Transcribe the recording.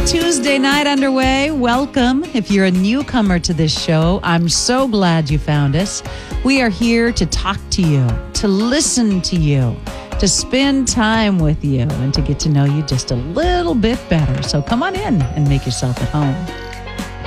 Tuesday night underway. Welcome. If you're a newcomer to this show, I'm so glad you found us. We are here to talk to you, to listen to you, to spend time with you, and to get to know you just a little bit better. So come on in and make yourself at home.